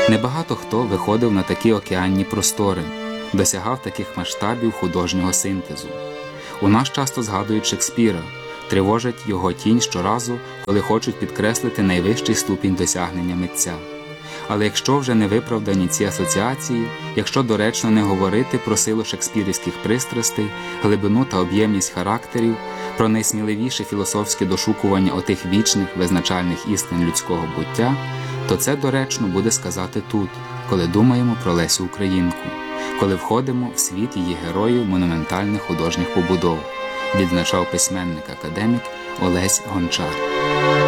Небагато хто виходив на такі океанні простори, досягав таких масштабів художнього синтезу. У нас часто згадують Шекспіра, тривожить його тінь щоразу, коли хочуть підкреслити найвищий ступінь досягнення митця. Але якщо вже не виправдані ці асоціації, якщо доречно не говорити про силу шекспірівських пристрастей, глибину та об'ємність характерів, про найсміливіше філософське дошукування отих вічних визначальних істин людського буття, то це доречно буде сказати тут, коли думаємо про Лесю Українку, коли входимо в світ її героїв монументальних художніх побудов, відзначав письменник-академік Олесь Гончар.